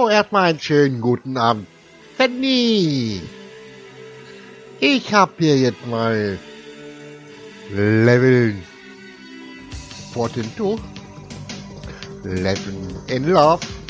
Hallo, erstmal einen schönen guten Abend. Fanny! Ich hab hier jetzt mal Level 14 Level in Love.